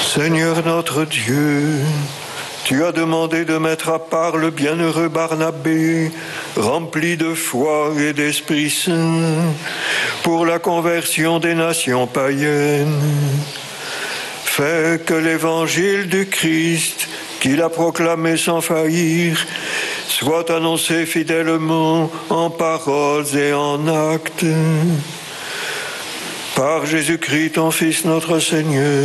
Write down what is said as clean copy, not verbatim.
Seigneur notre Dieu, tu as demandé de mettre à part le bienheureux Barnabé, rempli de foi et d'Esprit Saint, pour la conversion des nations païennes. Fais que l'évangile du Christ, qu'il a proclamé sans faillir, soit annoncé fidèlement en paroles et en actes. Par Jésus-Christ, ton Fils notre Seigneur,